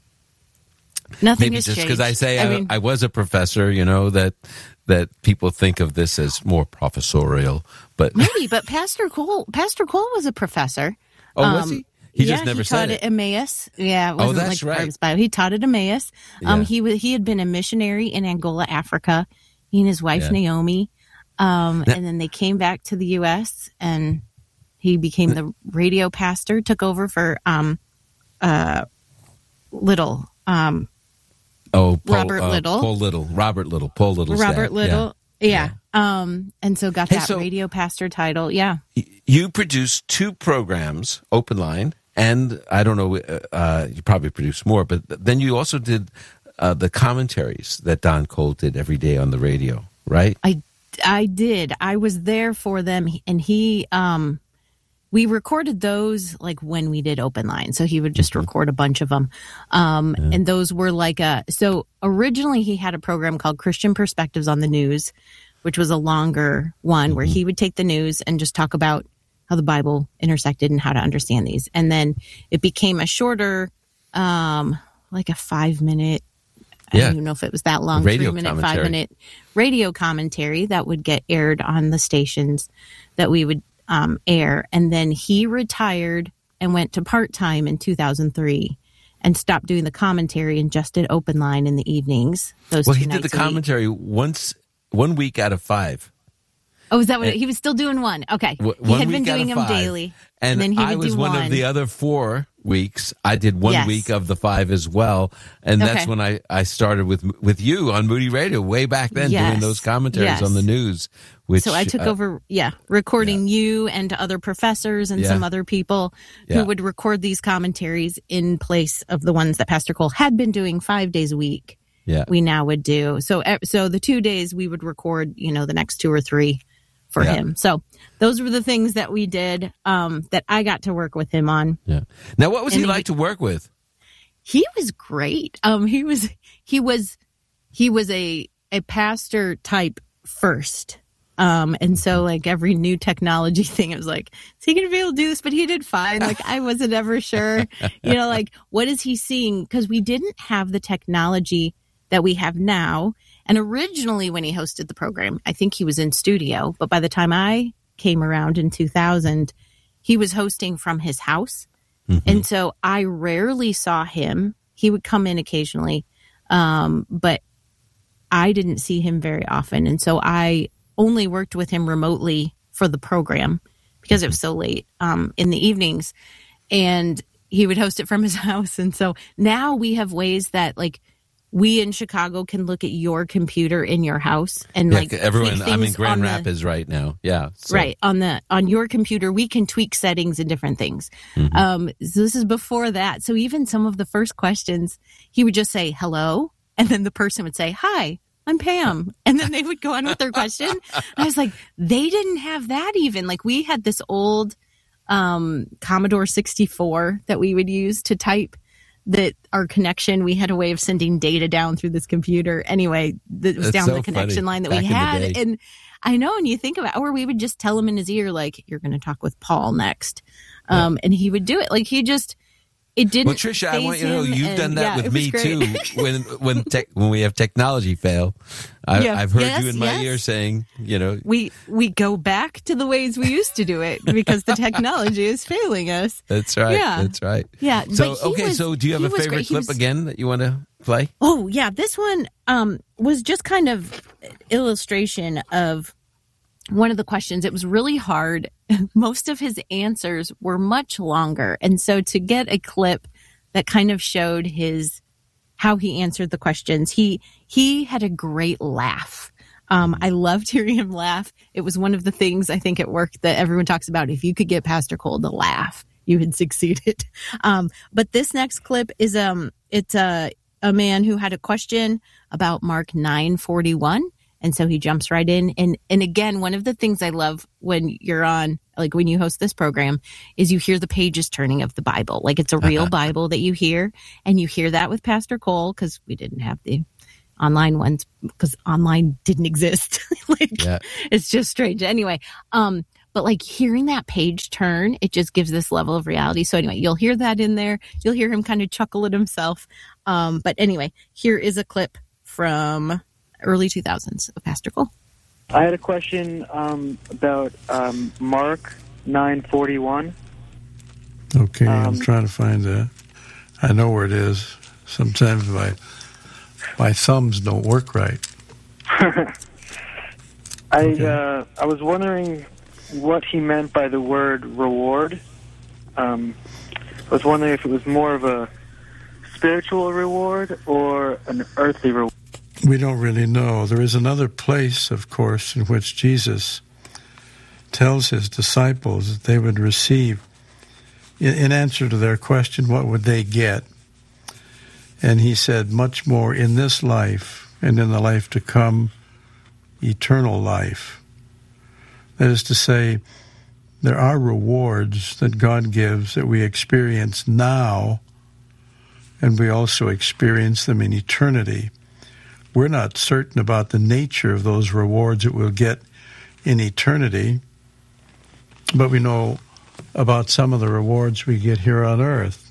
Nothing maybe has just because I changed. say I I, mean- I was a professor, you know, that that people think of this as more professorial. But Maybe, but Pastor Cole, Pastor Cole was a professor. Oh, was he? He yeah, just never he said taught it. at Emmaus. Yeah, it Oh, wasn't that's like part of right. his Bible. He taught at Emmaus. Um, Yeah. he was he had been a missionary in Angola, Africa. He and his wife Yeah. Naomi, um, Now- and then they came back to the U S and he became the radio pastor. Took over for um, uh, Little. Um, Oh, Paul, Robert uh, Little. Paul Little, Robert Little, Paul Little's Robert dad. Little. Yeah. Um, and so got Hey, that so- radio pastor title. Yeah. Yeah. You produced two programs, Open Line, and I don't know, uh, uh, you probably produced more, but then you also did uh, the commentaries that Don Cole did every day on the radio, right? I, I did. I was there for them, and he, um, we recorded those like when we did Open Line. So he would just record a bunch of them. Um, and those were like a, so originally he had a program called Christian Perspectives on the News, which was a longer one where he would take the news and just talk about how the Bible intersected and how to understand these. And then it became a shorter, um, like a five minute, I Yeah. don't even know if it was that long, Radio three minute, five commentary. minute radio commentary that would get aired on the stations that we would um, air. And then he retired and went to part time in two thousand three and stopped doing the commentary and just did Open Line in the evenings. Those Well, two he did the nights a week. commentary once, one week out of five. Oh, is that what And- it, he was still doing one? Okay. W- He one had been week out doing of them five. daily. And, then he would I was do one, one of the other four weeks. I did one Yes. week of the five as well. And that's Okay. when I, I started with with you on Moody Radio way back then, doing Yes. those commentaries Yes. on the news. Which, so I took uh, over, yeah, recording you and other professors and Yeah. some other people Yeah. who would record these commentaries in place of the ones that Pastor Cole had been doing five days a week. Yeah. We now would do. So, eh, so the two days we would record, you know, the next two or three for Yeah. him. So those were the things that we did, um, that I got to work with him on. Yeah. Now, what was And he he- like to work with? He was great. Um, he was, he was, he was a, a pastor type first. Um, and so like every new technology thing, it was like, is he going to be able to do this? But he did fine. Like I wasn't ever sure, you know, like what is he seeing? Cause we didn't have the technology that we have now. And originally when he hosted the program, I think he was in studio, but by the time I came around in two thousand, he was hosting from his house. And so I rarely saw him. He would come in occasionally, um, but I didn't see him very often. And so I only worked with him remotely for the program because it was so late um, in the evenings. And he would host it from his house. And so now we have ways that like we in Chicago can look at your computer in your house and Yeah, like everyone, tweak I'm in things Grand on the- Rapids right now. Yeah. so- Right. On the on your computer, we can tweak settings and different things. Mhm. Um, so this is before that. So even some of the first questions, he would just say hello, and then the person would say, "Hi, I'm Pam," and then they would go on with their question. And I was like, they didn't have that even. Like we had this old um, Commodore sixty-four that we would use to type. That our connection, we had a way of sending data down through this computer. Anyway, that was That's down so the connection funny. line that Back we in the had. day. And I know, and you think about, or we would just tell him in his ear, like, "You're going to talk with Paul next," um, and he would do it. Like he just, it didn't. Well, Tricia, I want you to know faze him, you've and, done that yeah, with it was me great. too. When when tech, when we have technology fail, I, Yeah. I've heard Yes, you in my yes. ear saying, you know, we we go back to the ways we used to do it because the technology is failing us. that's right, Yeah. that's right. Yeah, So but he okay, was- so do you have he a was favorite great. He clip was- again that you want to play? Oh yeah, this one um, was just kind of illustration of one of the questions. It was really hard. Most of his answers were much longer, and so to get a clip that kind of showed his how he answered the questions, he he had a great laugh. Um, I loved hearing him laugh. It was one of the things I think at work that everyone talks about. If you could get Pastor Cole to laugh, you had succeeded. Um, but this next clip is um, it's a a man who had a question about Mark nine forty one, And so he jumps right in. And, and again, one of the things I love when you're on, like when you host this program, is you hear the pages turning of the Bible. Like it's a real Bible that you hear. And you hear that with Pastor Cole, because we didn't have the online ones, because online didn't exist. like yeah. It's just strange. Anyway, um, but like hearing that page turn, it just gives this level of reality. So anyway, you'll hear that in there. You'll hear him kind of chuckle at himself. Um, but anyway, here is a clip from early two thousands of Pastor Cole. I had a question um, about um, Mark nine forty-one. Okay, um, I'm trying to find that. I know where it is. Sometimes my my thumbs don't work right. I Okay. uh, I was wondering what he meant by the word reward. Um, I was wondering if it was more of a spiritual reward or an earthly reward. We don't really know. There is another place, of course, in which Jesus tells his disciples that they would receive, in, in answer to their question, what would they get? And he said, much more in this life and in the life to come, eternal life. That is to say, there are rewards that God gives that we experience now, and we also experience them in eternity. We're not certain about the nature of those rewards that we'll get in eternity, but we know about some of the rewards we get here on earth.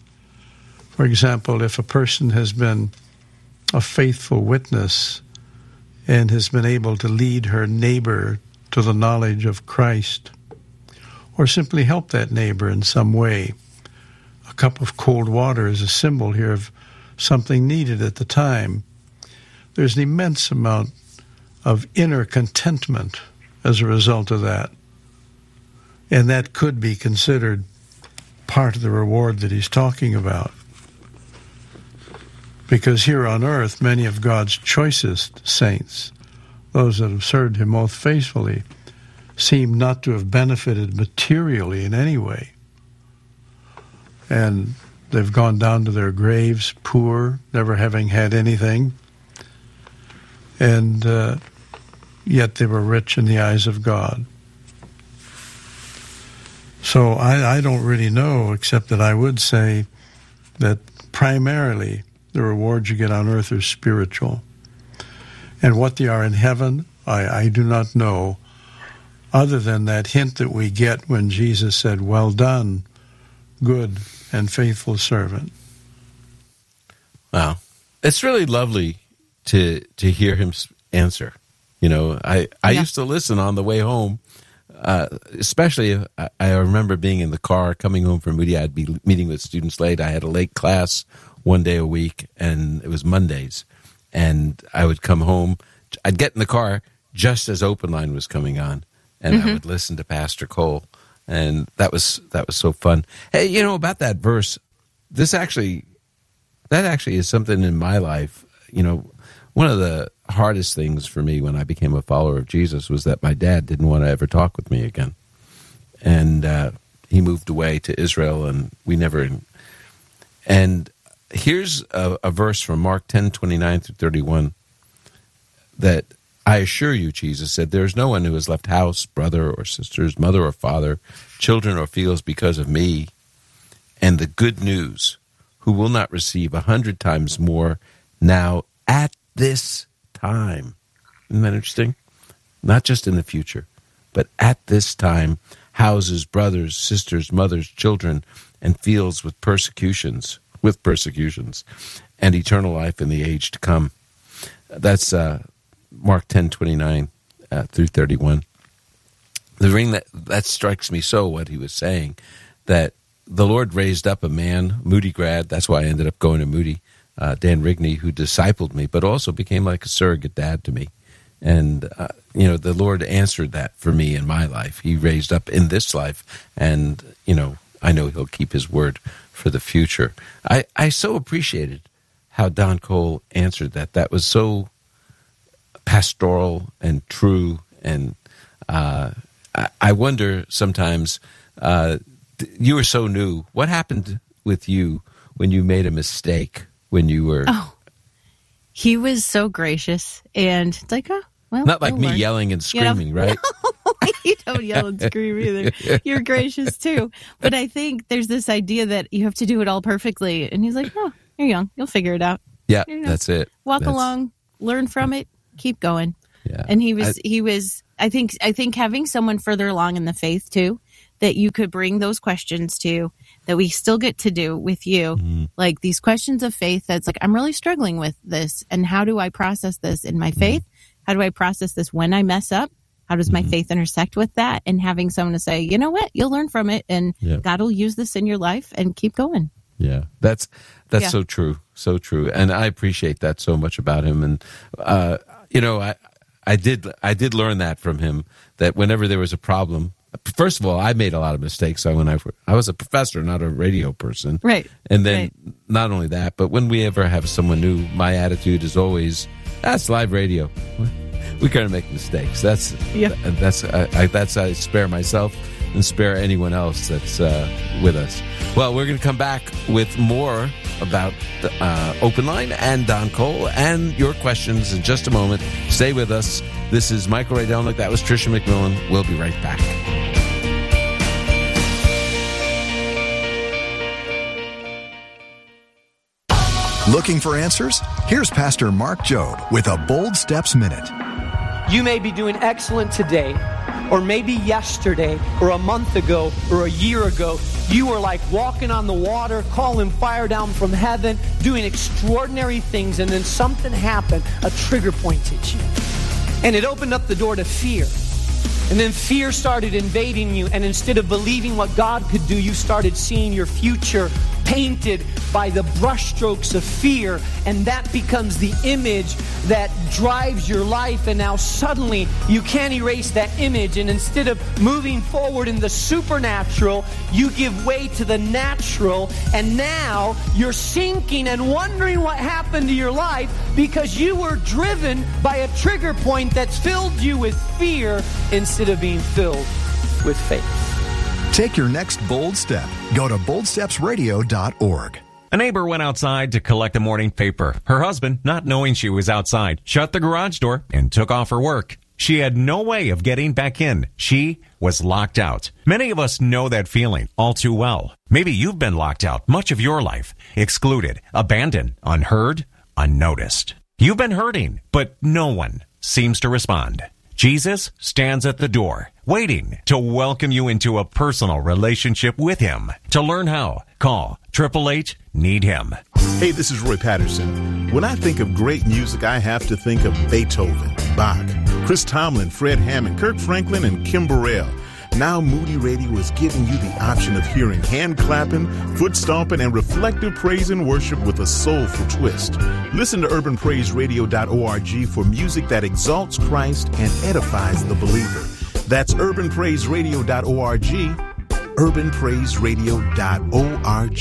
For example, if a person has been a faithful witness and has been able to lead her neighbor to the knowledge of Christ, or simply help that neighbor in some way. A cup of cold water is a symbol here of something needed at the time. There's an immense amount of inner contentment as a result of that. And that could be considered part of the reward that he's talking about. Because here on earth, many of God's choicest saints, those that have served him most faithfully, seem not to have benefited materially in any way. And they've gone down to their graves poor, never having had anything. And uh, yet they were rich in the eyes of God. So I, I don't really know, except that I would say that primarily the rewards you get on earth are spiritual. And what they are in heaven, I, I do not know, other than that hint that we get when Jesus said, well done, good and faithful servant. Wow. It's really lovely to to hear him answer. You know, I, I yeah. used to listen on the way home, uh, especially if I, I remember being in the car coming home from Moody. I'd be meeting with students late. I had a late class one day a week, and it was Mondays. And I would come home. I'd get in the car just as Open Line was coming on, and mm-hmm. I would listen to Pastor Cole. And that was that was so fun. Hey, you know, about that verse, this actually, that actually is something in my life. You know, one of the hardest things for me when I became a follower of Jesus was that my dad didn't want to ever talk with me again. And uh, he moved away to Israel, and we never... And here's a, a verse from Mark ten, twenty-nine through thirty-one, that I assure you, Jesus said, there is no one who has left house, brother or sisters, mother or father, children or fields because of me and the good news, who will not receive a hundred times more now at this time. Isn't that interesting? Not just in the future, but at this time, houses, brothers, sisters, mothers, children, and fields with persecutions, with persecutions, and eternal life in the age to come. That's uh, Mark ten, twenty-nine uh, through thirty-one. The ring that, that strikes me so, what he was saying, that the Lord raised up a man, Moody grad, that's why I ended up going to Moody, uh, Dan Rigney, who discipled me, but also became like a surrogate dad to me. And, uh, you know, the Lord answered that for me in my life. He raised up in this life, and, you know, I know he'll keep his word for the future. I, I so appreciated how Don Cole answered that. That was so pastoral and true, and uh, I, I wonder sometimes, uh, you were so new. What happened with you when you made a mistake when you were... Oh, he was so gracious, and it's like, oh, Well, not like you'll me learn. yelling and You know? screaming, right? You don't yell and scream either. You're gracious too. But I think there's this idea that you have to do it all perfectly. And he's like, oh, you're young. You'll figure it out. Yeah, You know, that's it. Walk That's- along, learn from it, keep going. Yeah. And he was, I- he was, I think, I think having someone further along in the faith too, that you could bring those questions to, that we still get to do with you, Mm-hmm. like these questions of faith that's like, I'm really struggling with this. And how do I process this in my faith? How do I process this when I mess up? How does my faith intersect with that? And having someone to say, you know what, you'll learn from it, and Yeah. God will use this in your life, and keep going. Yeah, that's that's Yeah. so true, so true, and I appreciate that so much about him. And uh, you know, I I did I did learn that from him, that whenever there was a problem, first of all, I made a lot of mistakes. I when I I was a professor, not a radio person, right? And then right. not only that, but when we ever have someone new, my attitude is always, that's live radio. We gotta make mistakes. That's Yeah. that's I, I, that's I spare myself and spare anyone else that's uh, with us. Well, we're going to come back with more about the, uh, Open Line and Don Cole and your questions in just a moment. Stay with us. This is Michael Ray Delnick. That was Tricia McMillan. We'll be right back. Looking for answers? Here's Pastor Mark Jobe with a Bold Steps Minute. You may be doing excellent today, or maybe yesterday, or a month ago, or a year ago. You were like walking on the water, calling fire down from heaven, doing extraordinary things, and then something happened. A trigger point hit you. And it opened up the door to fear. And then fear started invading you, and instead of believing what God could do, you started seeing your future painted by the brushstrokes of fear, and that becomes the image that drives your life. And now suddenly you can't erase that image, and instead of moving forward in the supernatural, you give way to the natural, and now you're sinking and wondering what happened to your life because you were driven by a trigger point that's filled you with fear instead of being filled with faith. Take your next bold step. Go to bold steps radio dot org. A neighbor went outside to collect a morning paper. Her husband, not knowing she was outside, shut the garage door and took off her work. She had no way of getting back in. She was locked out. Many of us know that feeling all too well. Maybe you've been locked out much of your life, excluded, abandoned, unheard, unnoticed. You've been hurting, but no one seems to respond. Jesus stands at the door, waiting to welcome you into a personal relationship with Him. To learn how, call eight eight eight, need him. Hey, this is Roy Patterson. When I think of great music, I have to think of Beethoven, Bach, Chris Tomlin, Fred Hammond, Kirk Franklin, and Kim Burrell. Now Moody Radio is giving you the option of hearing hand clapping, foot stomping, and reflective praise and worship with a soulful twist. Listen to urban praise radio dot org for music that exalts Christ and edifies the believer. That's urban praise radio dot org, urban praise radio dot org.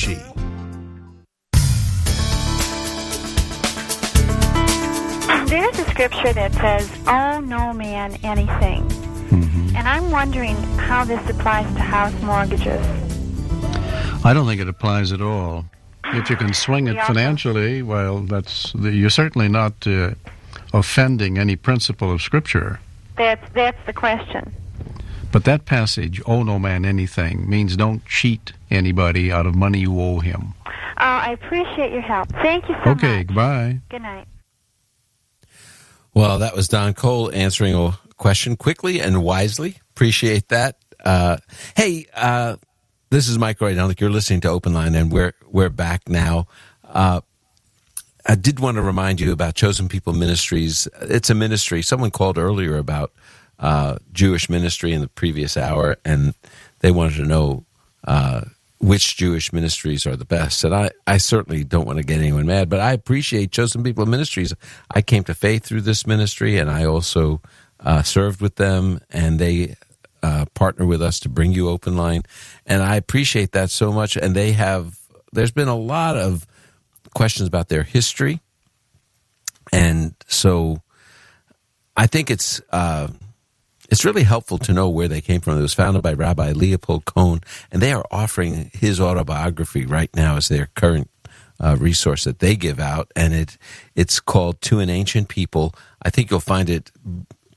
There's a scripture that says, owe no man anything. Mm-hmm. And I'm wondering how this applies to house mortgages. I don't think it applies at all. If you can swing it financially, well, that's you're certainly not uh, offending any principle of Scripture. That's, that's the question. But that passage, owe no man anything, means don't cheat anybody out of money you owe him. Uh, I appreciate your help. Thank you so Okay, much. goodbye. Good night. Well, that was Don Cole answering a question quickly and wisely. Appreciate that. Uh, hey, uh, this is Mike Roy Delnick. You're listening to Open Line, and we're we're back now. Uh, I did want to remind you about Chosen People Ministries. It's a ministry. Someone called earlier about uh, Jewish ministry in the previous hour, and they wanted to know uh, which Jewish ministries are the best. And I, I certainly don't want to get anyone mad, but I appreciate Chosen People Ministries. I came to faith through this ministry, and I also uh, served with them, and they uh, partner with us to bring you Open Line. And I appreciate that so much. And they have, there's been a lot of questions about their history. And so I think it's, uh, It's really helpful to know where they came from. It was founded by Rabbi Leopold Cohen, and they are offering his autobiography right now as their current uh, resource that they give out, and it it's called To an Ancient People. I think you'll find it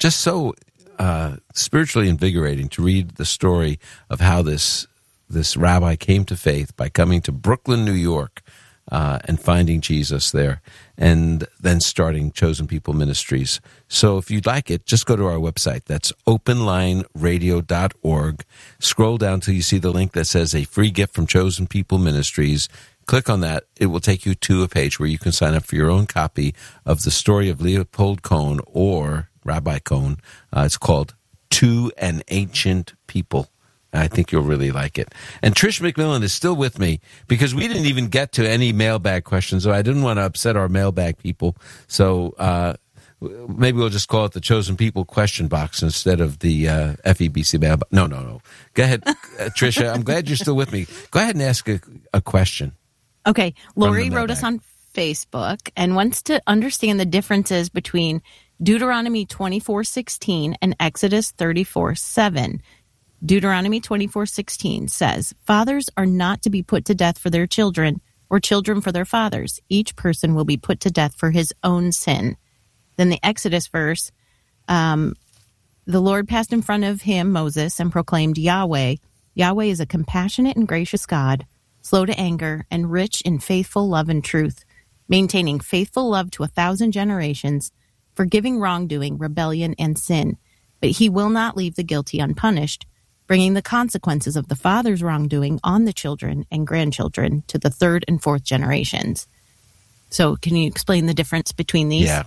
just so uh, spiritually invigorating to read the story of how this this rabbi came to faith by coming to Brooklyn, New York, uh, and finding Jesus there, and then starting Chosen People Ministries. So if you'd like it, just go to our website. That's open line radio dot org. Scroll down till you see the link that says a free gift from Chosen People Ministries. Click on that. It will take you to a page where you can sign up for your own copy of the story of Leopold Cohen, or Rabbi Cohen. Uh, it's called To an Ancient People. I think you'll really like it. And Trish McMillan is still with me because we didn't even get to any mailbag questions, so I didn't want to upset our mailbag people. So uh, maybe we'll just call it the Chosen People question box instead of the uh, F E B C mailbox. No, no, no. Go ahead, uh, Tricia. I'm glad you're still with me. Go ahead and ask a, a question. Okay. Lori wrote us on Facebook and wants to understand the differences between Deuteronomy twenty-four sixteen and Exodus thirty-four seven. Deuteronomy twenty-four sixteen says, "Fathers are not to be put to death for their children, or children for their fathers. Each person will be put to death for his own sin." Then the Exodus verse, um, "The Lord passed in front of him, Moses, and proclaimed, Yahweh. Yahweh is a compassionate and gracious God, slow to anger, and rich in faithful love and truth, maintaining faithful love to a thousand generations, forgiving wrongdoing, rebellion, and sin. But he will not leave the guilty unpunished, bringing the consequences of the father's wrongdoing on the children and grandchildren to the third and fourth generations." So can you explain the difference between these? Yeah.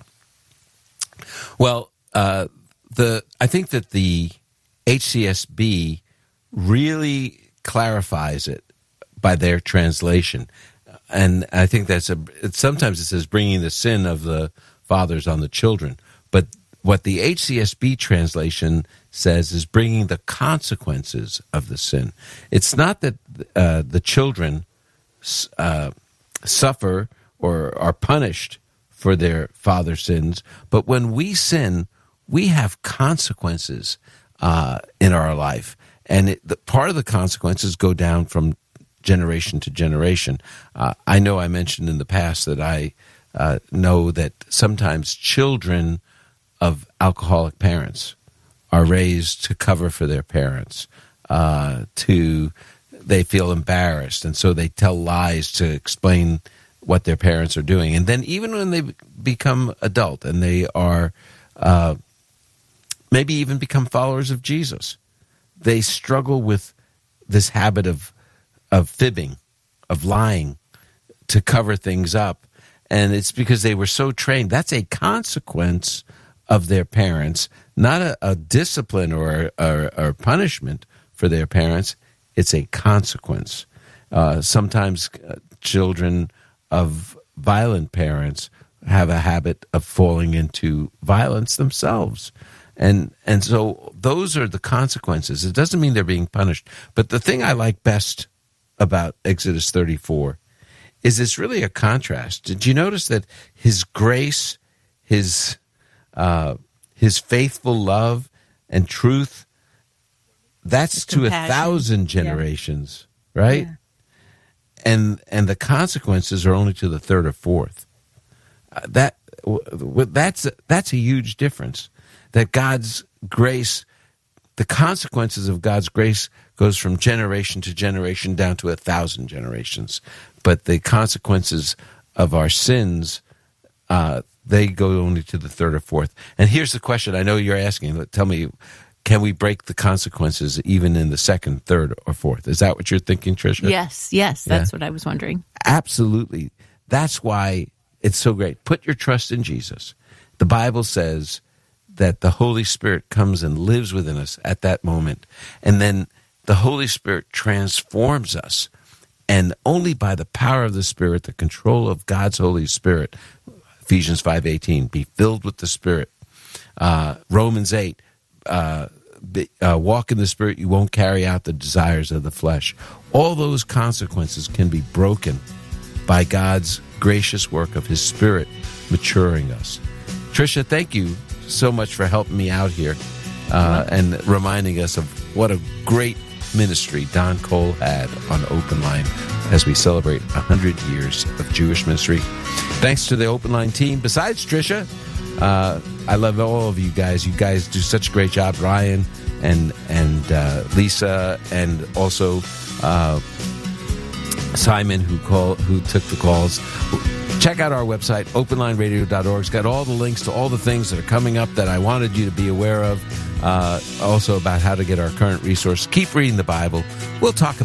Well, uh, the I think that the H C S B really clarifies it by their translation. And I think that's a, it, sometimes it says bringing the sin of the fathers on the children. But what the H C S B translation says is bringing the consequences of the sin. It's not that uh, the children uh, suffer or are punished for their father's sins, but when we sin, we have consequences uh, in our life. And it, the, part of the consequences go down from generation to generation. Uh, I know I mentioned in the past that I uh, know that sometimes children of alcoholic parents are raised to cover for their parents. Uh, to they feel embarrassed, and so they tell lies to explain what their parents are doing. And then even when they become adult and they are uh, maybe even become followers of Jesus, they struggle with this habit of of fibbing, of lying, to cover things up. And it's because they were so trained. That's a consequence of their parents, not a, a discipline or, or, or punishment for their parents. It's a consequence. Uh, sometimes uh, children of violent parents have a habit of falling into violence themselves. And and so those are the consequences. It doesn't mean they're being punished. But the thing I like best about Exodus thirty-four is it's really a contrast. Did you notice that his grace, his uh, his faithful love and truth, that's to a thousand generations, yeah. right? Yeah. And and the consequences are only to the third or fourth. Uh, that that's that's a huge difference. That God's grace, the consequences of God's grace goes from generation to generation down to a thousand generations. But the consequences of our sins, uh, they go only to the third or fourth. And here's the question I know you're asking. Tell me, can we break the consequences even in the second, third, or fourth? Is that what you're thinking, Tricia? Yes, yes. That's yeah. what I was wondering. Absolutely. That's why it's so great. Put your trust in Jesus. The Bible says that the Holy Spirit comes and lives within us at that moment. And then the Holy Spirit transforms us. And only by the power of the Spirit, the control of God's Holy Spirit, Ephesians five eighteen, be filled with the Spirit. Uh, Romans eight, uh, be, uh, walk in the Spirit, you won't carry out the desires of the flesh. All those consequences can be broken by God's gracious work of His Spirit maturing us. Tricia, thank you so much for helping me out here uh, and reminding us of what a great ministry Don Cole had on Open Line as we celebrate one hundred years of Jewish ministry. Thanks to the Open Line team. Besides Tricia, uh, I love all of you guys. You guys do such a great job, Ryan and and uh, Lisa, and also uh, Simon, who call who took the calls. Check out our website, open line radio dot org. It's got all the links to all the things that are coming up that I wanted you to be aware of. Uh, also about how to get our current resource. Keep reading the Bible. We'll talk about